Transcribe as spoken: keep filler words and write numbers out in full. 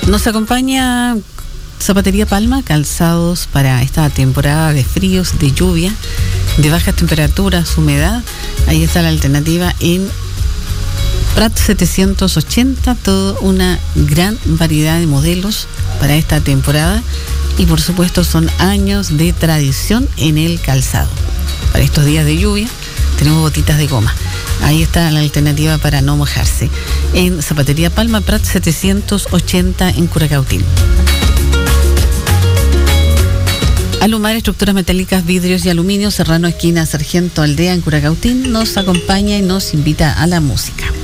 Nos acompaña Zapatería Palma, calzados para esta temporada de fríos, de lluvia, de bajas temperaturas, humedad. Ahí está la alternativa en Prat setecientos ochenta, toda una gran variedad de modelos para esta temporada y por supuesto son años de tradición en el calzado. Para estos días de lluvia tenemos botitas de goma. Ahí está la alternativa para no mojarse. En Zapatería Palma, Prat setecientos ochenta en Curacautín. Alumar, estructuras metálicas, vidrios y aluminio, Serrano, esquina Sargento Aldea en Curacautín, nos acompaña y nos invita a la música.